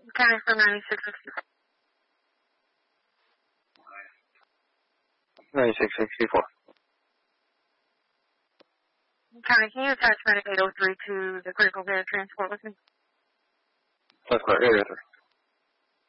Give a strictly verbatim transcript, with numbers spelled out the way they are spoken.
County for ninety-six sixty-four. ninety-six sixty-four. County, can you attach medic eight oh three to the critical care transport with me? That's correct. Yes, sir.